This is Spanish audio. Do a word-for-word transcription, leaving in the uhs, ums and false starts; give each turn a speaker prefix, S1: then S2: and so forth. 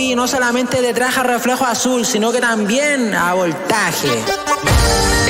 S1: Oye, no solamente de traje a reflejo azul, sino que también a voltaje.